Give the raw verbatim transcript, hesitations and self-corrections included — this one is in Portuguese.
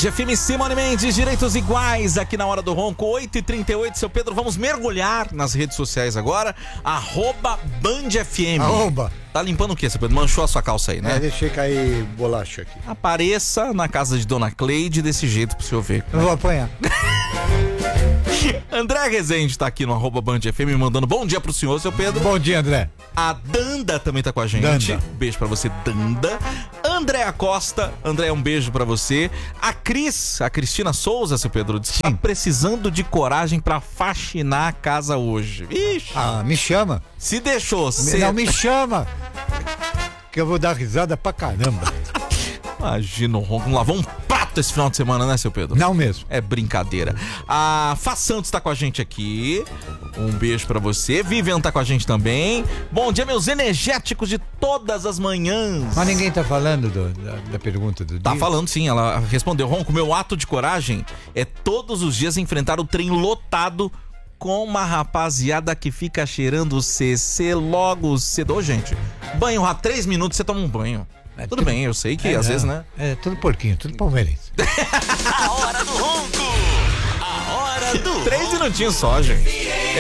F M, Simone Mendes, direitos iguais aqui na Hora do Ronco, oito e trinta e oito, seu Pedro, vamos mergulhar nas redes sociais agora, arroba Band F M. Arroba. Tá limpando o que, seu Pedro? Manchou a sua calça aí, né? É, deixei cair bolacha aqui. Apareça na casa de Dona Cleide desse jeito pro senhor ver. Eu vou apanhar. André Rezende tá aqui no arroba Band F M mandando bom dia pro senhor, seu Pedro. Bom dia, André. A Danda também tá com a gente. Danda. Beijo pra você, Danda. André Acosta. André, um beijo pra você. A Cris, a Cristina Souza, seu Pedro, diz que tá precisando de coragem pra faxinar a casa hoje. Ixi. Ah, me chama. Se deixou. Me, não, me chama. Que eu vou dar risada pra caramba. Imagina o Ronco. Não lavou um prato esse final de semana, né, seu Pedro? Não mesmo. É brincadeira. A Fá Santos tá com a gente aqui. Um beijo pra você. Vivian tá com a gente também. Bom dia, meus energéticos de todas as manhãs. Mas ninguém tá falando do, da, da pergunta do Tá dia? falando sim, ela respondeu. Ronco, meu ato de coragem é todos os dias enfrentar o trem lotado com uma rapaziada que fica cheirando C C logo cedo. Ô, gente, banho há três minutos você toma um banho. É, tudo bem, eu sei que é, às não. vezes, né? É, tudo porquinho, tudo palmeirense. A Hora do Ronco. A Hora do Três minutinhos só, gente.